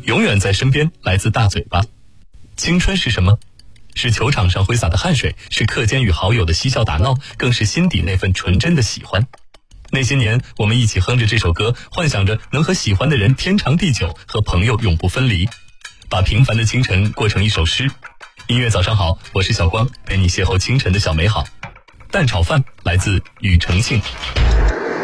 永远在身边来自大嘴巴。青春是什么？是球场上挥洒的汗水，是课间与好友的嬉笑打闹，更是心底那份纯真的喜欢。那些年，我们一起哼着这首歌，幻想着能和喜欢的人天长地久，和朋友永不分离，把平凡的清晨过成一首诗。音乐早上好，我是小光，陪你邂逅清晨的小美好。蛋炒饭来自庾澄庆。